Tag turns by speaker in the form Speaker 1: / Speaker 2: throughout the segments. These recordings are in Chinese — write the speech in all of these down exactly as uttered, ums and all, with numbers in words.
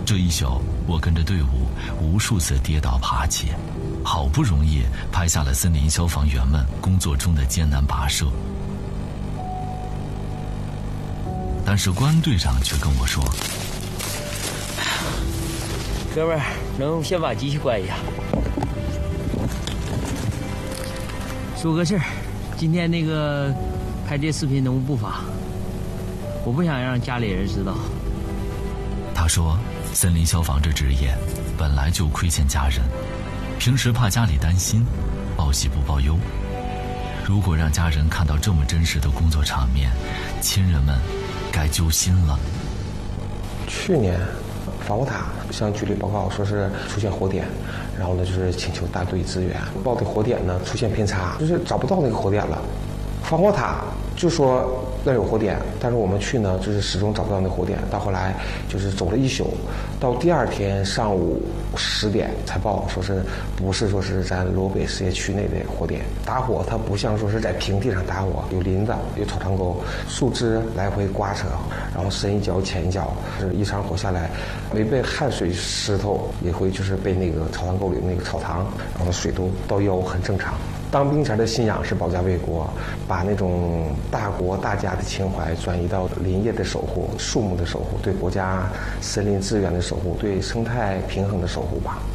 Speaker 1: 这一宿，我跟着队伍无数次跌倒爬起，好不容易拍下了森林消防员们工作中的艰难跋涉。但是关队长却跟我说：“
Speaker 2: 哥们儿，能先把机器关一下？说个事儿，今天那个拍这视频能不发？我不想让家里人知道。”
Speaker 1: 他说，森林消防这职业本来就亏欠家人，平时怕家里担心，报喜不报忧。如果让家人看到这么真实的工作场面，亲人们该揪心了。
Speaker 3: 去年防火塔向局里报告说是出现火点，然后呢就是请求大队支援，报的火点呢出现偏差，就是找不到那个火点了。防火塔就说那有火点，但是我们去呢就是始终找不到那火点，到后来就是走了一宿，到第二天上午十点才报说是不是说是咱罗北事业区内的火点。打火它不像说是在平地上打火，有林子有草场沟，树枝来回刮扯，然后深一脚浅一脚，是一场火下来没被汗水湿透也会就是被那个草场沟里那个草塘，然后水都到腰，很正常。当兵前的信仰是保家卫国，把那种大国大家的情怀转移到林业的守护、树木的守护、对国家森林资源的守护、对生态平衡的守护吧。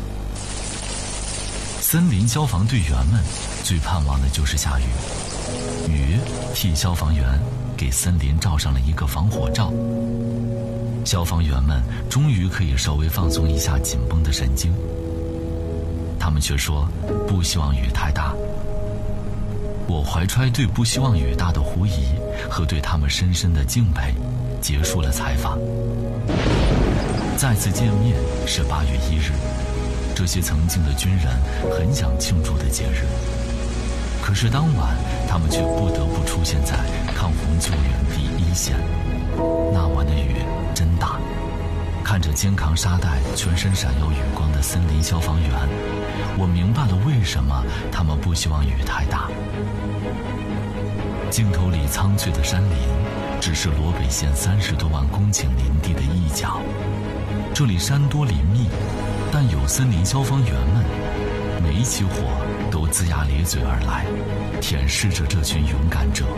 Speaker 1: 森林消防队员们最盼望的就是下雨，雨替消防员给森林罩上了一个防火罩。消防员们终于可以稍微放松一下紧绷的神经，他们却说不希望雨太大。我怀揣对不希望雨大的狐疑和对他们深深的敬佩，结束了采访。再次见面是八月一日，这些曾经的军人很想庆祝的节日，可是当晚他们却不得不出现在抗洪救援第一线。那晚的雨真大，看着肩扛沙袋、全身闪耀余光的森林消防员，我明白了为什么他们不希望雨太大。镜头里苍翠的山林，只是罗北县三十多万公顷林地的一角。这里山多林密，但有森林消防员们，每一起火都龇牙咧嘴而来，舔舐着这群勇敢者